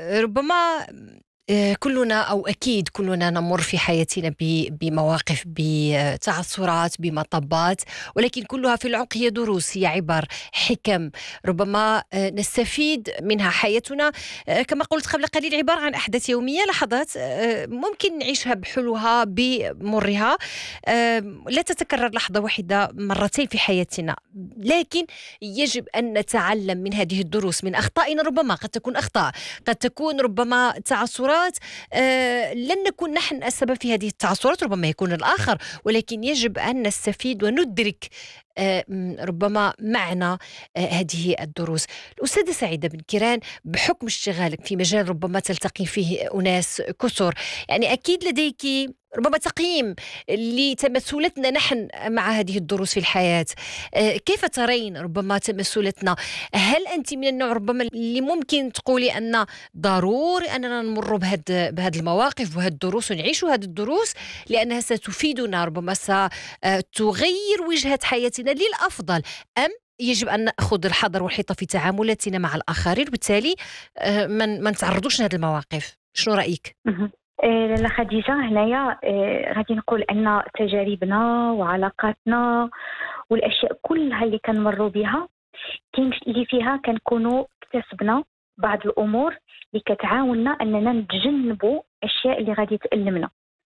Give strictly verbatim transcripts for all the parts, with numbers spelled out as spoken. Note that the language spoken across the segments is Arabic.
ربما آه، كلنا أو أكيد كلنا نمر في حياتنا ب- بمواقف، بتعثرات، بمطبات، ولكن كلها في العمق هي دروس، هي عبر، حكم. ربما آه، نستفيد منها. حياتنا آه، كما قلت قبل قليل عبارة عن أحداث يومية، لحظات آه، ممكن نعيشها بحلوها بمرها. آه، لا تتكرر لحظة واحدة مرتين في حياتنا، لكن يجب أن نتعلم من هذه الدروس، من أخطائنا. ربما قد تكون أخطاء، قد تكون ربما تعثرات، آه، لن نكون نحن السبب في هذه التعثرات، ربما يكون الآخر، ولكن يجب أن نستفيد وندرك آه، م- ربما معنى آه، هذه الدروس. الأستاذة سعيدة بن كيران، بحكم اشتغالك في مجال ربما تلتقي فيه أناس كثر، يعني أكيد لديك ربما تقييم لتمثلتنا نحن مع هذه الدروس في الحياة. آه، كيف ترين ربما تمثلتنا؟ هل أنت من النوع ربما اللي ممكن تقولي أن ضروري أننا نمر بهاد بهاد المواقف وهاد الدروس ونعيش هذه الدروس، لأنها ستفيدنا، ربما ستغير وجهة حياتنا للأفضل؟ أم يجب أن نأخذ الحذر والحيطة في تعاملاتنا مع الآخرين، وبالتالي آه، ما ما نتعرضوش لهذه المواقف؟ شنو رأيك؟ مهم. آه، لاله خديجة، هنايا آه، غادي نقول أن تجاربنا وعلاقاتنا والأشياء كلها اللي كنمروا بها كاين اللي فيها كنكونوا اكتسبنا بعض الأمور اللي كتعاوننا أننا نتجنبوا أشياء اللي غادي تألمنا،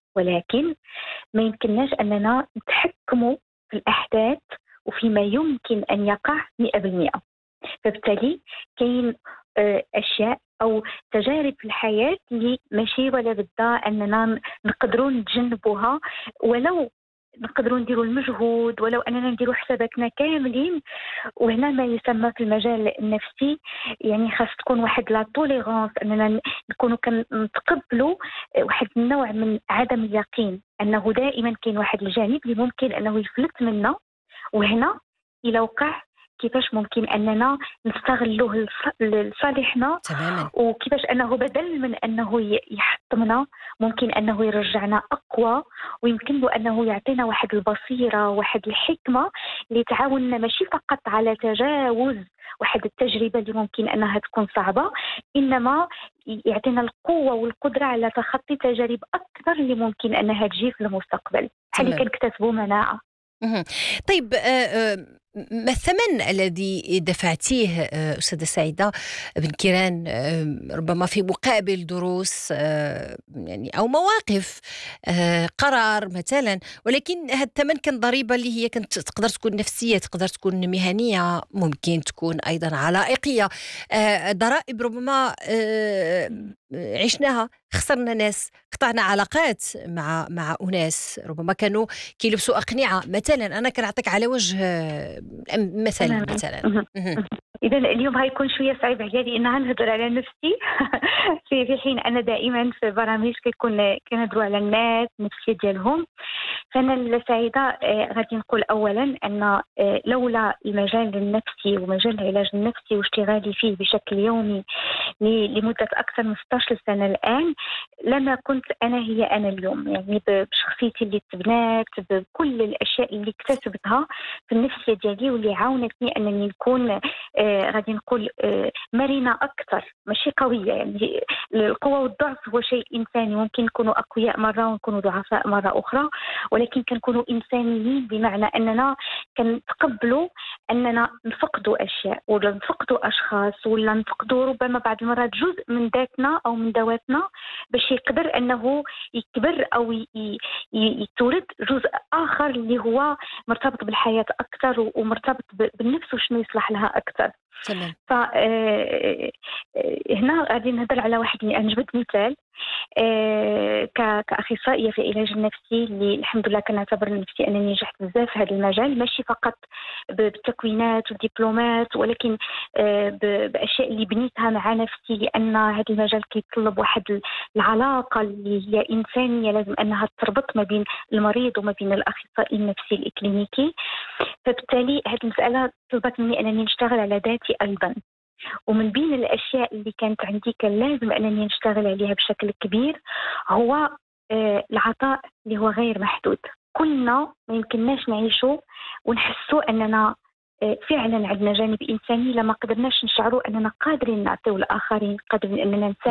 ولكن ما يمكنناش أننا نتحكموا في الأحداث وفيما يمكن أن يقع مئة بالمئة. فبالتالي كاين آه، اشياء او تجارب في الحياه اللي ماشي ولا بدا اننا نقدروا نتجنبوها، ولو نقدروا نديروا المجهود، ولو اننا نديروا حساباتنا كاملين. وهنا ما يسمى في المجال النفسي يعني خاص تكون واحد لا توليرانس، اننا نكونوا كنتقبلوا واحد النوع من عدم اليقين انه دائما كاين واحد الجانب اللي ممكن انه يفلت منا. وهنا الى وقع كيفاش ممكن اننا نستغلوه لص- لصالحنا، تماما. وكيفاش انه بدل من انه ي- يحطمنا ممكن انه يرجعنا اقوى، ويمكن له انه يعطينا واحد البصيره، واحد الحكمه اللي تعاوننا ماشي فقط على تجاوز واحد التجربه اللي ممكن انها تكون صعبه، انما يعطينا القوه والقدره على تخطي تجارب اكثر اللي ممكن انها تجي في المستقبل، بحال اللي تمام. كنكتسبوا مناعه. مهم. طيب، آه، آه، ما الثمن الذي دفعتيه آه، أستاذة سعيدة بن كيران، آه، ربما في مقابل دروس، آه، يعني أو مواقف، آه، قرار مثلا، ولكن هذا الثمن كان ضريبة اللي هي كانت تقدر تكون نفسية، تقدر تكون مهنية، ممكن تكون أيضا علائقية. آه، ضرائب ربما آه، عشناها، خسرنا ناس، قطعنا علاقات مع مع أناس ربما كانوا كيلبسوا أقنعة. مثلا أنا كنعطيك على وجه آه، مثل تماما. مثلا. مهم. مهم. مهم. اذا اليوم غيكون شويه صعيب عليا لان غنهضر على نفسي في في حين انا دائما في برامج كيكون كنهضروا على الناس النفسيه ديالهم. فانا السعيده آه، غادي نقول اولا ان آه، لولا المجال النفسي ومجال العلاج النفسي واشتغالي فيه بشكل يومي ل- لمده اكثر من ستة عشر سنه الان، لما كنت انا هي انا اليوم، يعني ب- بشخصيتي اللي تبنات، بكل الاشياء اللي اكتسبتها في النفسيه ديالي واللي عاونتني انني نكون آه غادي نقول آه مرنه اكثر، ماشي قويه. يعني القوه والضعف هو شيء انساني، ممكن نكونوا اقوياء مره ونكونوا ضعفاء مره اخرى، ولكن كنكونوا انسانيين بمعنى اننا كنتقبلوا اننا نفقدوا اشياء ولا نفقدوا اشخاص ولا نفقدوا ربما بعض المرات جزء من ذاتنا او من ذواتنا باش يقدر انه يكبر او ي- ي- يتولد جزء اخر اللي هو مرتبط بالحياه اكثر ومرتبط ب- بالنفس وشنو يصلح لها اكثر. تمام. ف آه، آه، هنا غادي نهضر على واحد، نجبد مثال آه، ك- كأخصائية في العلاج النفسي اللي الحمد لله كنعتبر نفسي أنني نجحت بزاف في هذا المجال، ماشي فقط ب- بالتكوينات والدبلومات، ولكن آه، ب- بأشياء اللي بنيتها مع نفسي، لأن هذا المجال كيطلب واحد ال- العلاقة اللي هي إنسانية، لازم أنها تربط ما بين المريض وما بين الأخصائي النفسي الإكلينيكي. فبالتالي هذه المسألة طلبت مني أنني نشتغل على ذاتي أيضا، ومن بين الأشياء اللي كانت عندي كان لازم أنني نشتغل عليها بشكل كبير هو آه، العطاء اللي هو غير محدود. كلنا ما يمكنناش نعيشوا ونحسوا أننا آه، فعلا عندنا جانب إنساني لما قدرناش نشعروا أننا قادرين نعطيو الآخرين، قادرين أننا نساعد